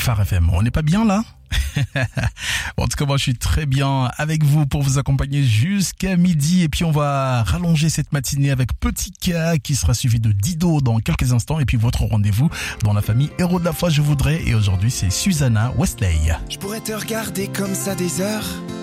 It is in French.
Phare FM. On n'est pas bien là? En tout cas, moi je suis très bien avec vous pour vous accompagner jusqu'à midi. Et puis on va rallonger cette matinée avec Petit K qui sera suivi de Dido dans quelques instants. Et puis votre rendez-vous dans la famille Héros de la foi, je voudrais. Et aujourd'hui c'est Susanna Wesley. Je pourrais te regarder comme ça des heures